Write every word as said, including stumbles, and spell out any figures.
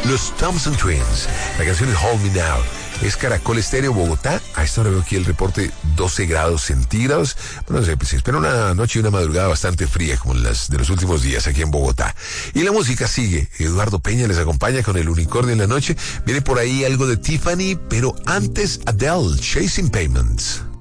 Los Thompson Twins. La canción es Hold Me Now. Es Caracol Estéreo, Bogotá. A esta hora veo aquí el reporte, doce grados centígrados. Bueno, se, se espera una noche y una madrugada bastante fría, como las de los últimos días aquí en Bogotá. Y la música sigue. Eduardo Peña les acompaña con El Unicornio en la noche. Viene por ahí algo de Tiffany, pero antes Adele, Chasing Payments.